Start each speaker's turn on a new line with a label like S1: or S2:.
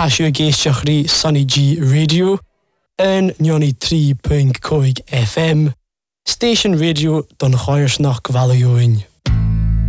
S1: Tasio Geishiachri Sunny G Radio and Nyoni 3.5 FM Station Radio Don Choyersnach Gvalioin.